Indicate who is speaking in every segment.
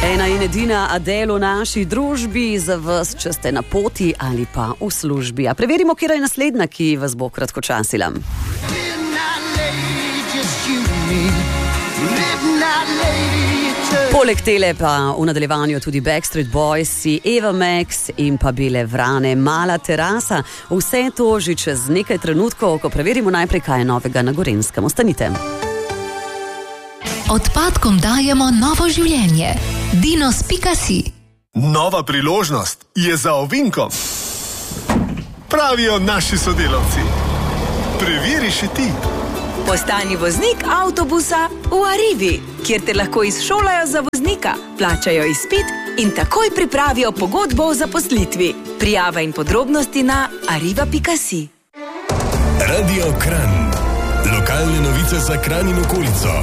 Speaker 1: Ena in edina Adele v naši družbi, za vas, če ste na poti ali pa v službi. A preverimo, kje je naslednja, ki vas bo kratkočasila. Poleg tele pa v nadaljevanju tudi Backstreet Boys, Eva Max in pa Bele vrane, Mala terasa. Vse to že čez nekaj trenutkov, ko preverimo najprej, kaj je novega na Gorenjskem. Ostanite.
Speaker 2: Odpadkom dajemo novo življenje. Dinos.si.
Speaker 3: Nova priložnost je za ovinkom. Pravijo naši sodelavci. Preveri še ti.
Speaker 4: Postani voznik avtobusa v Arrivi, kjer te lahko izšolajo za voznika, plačajo izpit in takoj pripravijo pogodbo o zaposlitvi. Prijava in podrobnosti na arriva.si.
Speaker 5: Radio Kranj. Lokalne novice za Kranj in okolico.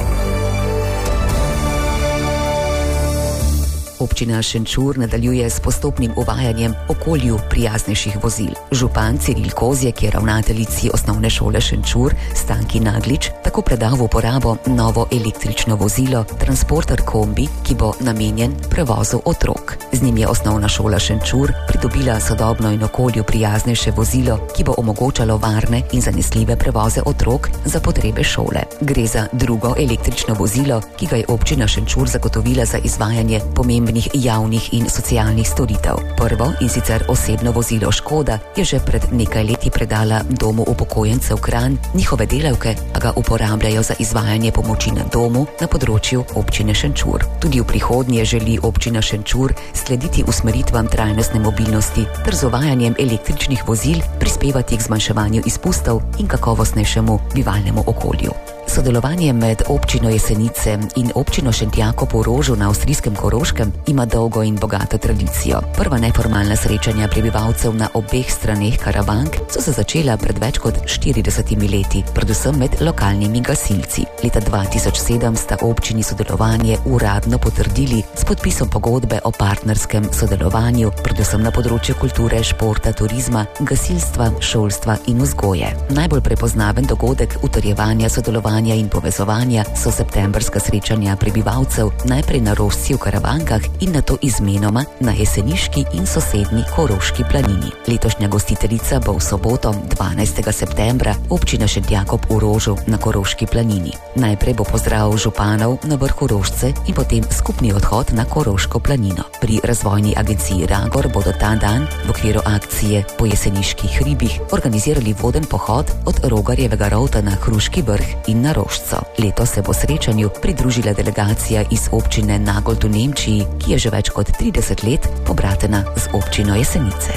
Speaker 6: Občina Šenčur nadaljuje s postopnim uvajanjem okolju prijaznejših vozil. Župan Ciril Kozjek je ravnateljici osnovne šole Šenčur Stanki Naglič tako predal v uporabo novo električno vozilo Transporter kombi, ki bo namenjen prevozu otrok. Z njim je osnovna šola Šenčur pridobila sodobno in okolju prijaznejše vozilo, ki bo omogočalo varne in zanesljive prevoze otrok za potrebe šole. Gre za drugo električno vozilo, ki ga je občina Šenčur zagotovila za izvajanje pomembnih javnih in socialnih storitev. Prvo, in sicer osebno vozilo Škoda, je že pred nekaj leti predala domu upokojencev Kranj, njihove delavke pa ga uporabljajo za izvajanje pomoči na domu na področju občine Šenčur. Tudi v prihodnje želi občina Šenčur slediti usmeritvam trajnostne mobilnosti ter z uvajanjem električnih vozil prispevati k zmanjševanju izpustov in kakovostnejšemu bivalnemu okolju. Sodelovanje med občino Jesenice in občino Šentjakob v Rožu na avstrijskem Koroškem ima dolgo in bogato tradicijo. Prva neformalna srečanja prebivalcev na obeh straneh Karavank so se začela pred več kot 40 leti, predvsem med lokalnimi gasilci. Leta 2007 sta občini sodelovanje uradno potrdili s podpisom pogodbe o partnerskem sodelovanju, predvsem na področju kulture, športa, turizma, gasilstva, šolstva in vzgoje. Najbolj prepoznaven dogodek utrjevanja sodelovanja in povezovanja so septembrska srečanja prebivalcev najprej na Rožci v Karavankah in nato izmenoma na jeseniški in sosednji Koroški planini. Letošnja gostiteljica bo v soboto 12. septembra občina Šentjakob v Rožu na Koroški planini. Najprej bo pozdrav županov na vrhu Rožce in potem skupni odhod na Koroško planino. Pri razvojni agenciji Ragor bodo ta dan v okviru akcije po jeseniških hribih organizirali voden pohod od Rogarjevega rovta na Hruški vrh in na Rožco. Letos se bo srečanju pridružila delegacija iz občine Nagold v Nemčiji, ki je že več kot 30 let pobratena z občino Jesenice.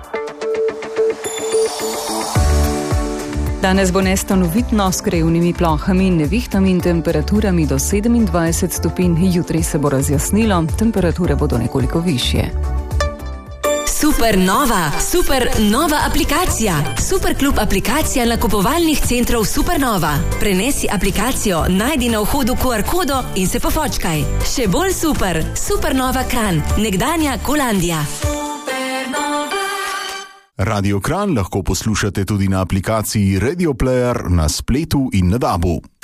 Speaker 7: Danes bo nestanovitno s krajevnimi plohami in nevihtami in temperaturami do 27 stopinj, jutri se bo razjasnilo, temperature bodo nekoliko višje.
Speaker 4: Super nova aplikacija. Superklub aplikacija nakupovalnih centrov Supernova. Prenesi aplikacijo, najdi na vhodu QR kodo in se pofočkaj. Še bolj super. Supernova Kranj, nekdanja Kolandija.
Speaker 3: Radio Kranj lahko poslušate tudi na aplikaciji Radio Player na spletu in na DAB-u.